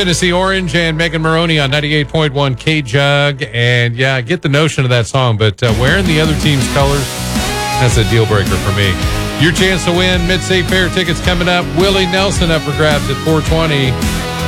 Tennessee Orange and Megan Maroney on 98.1 K-Jug. And, yeah, I get the notion of that song, but wearing the other team's colors, that's a deal breaker for me. Your chance to win Mid-State Fair tickets coming up. Willie Nelson up for grabs at 420.